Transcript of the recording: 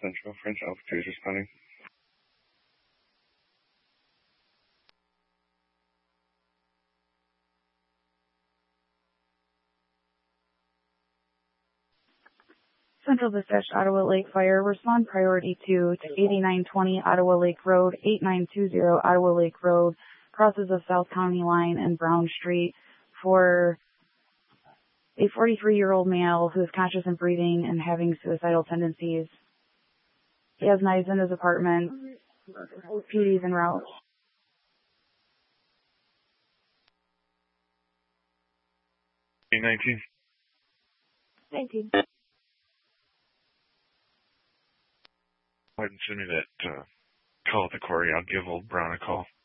Central French Alpha 2 is responding. Central Dispatch, Ottawa Lake Fire. Respond priority 2 to 8920 Ottawa Lake Road, 8920 Ottawa Lake Road, crosses the South County line and Brown Street for a 43-year-old male who is conscious and breathing and having suicidal tendencies. He has knives in his apartment. PD's en route. 19. 19. Go ahead and send me that call at the quarry. I'll give old Brown a call.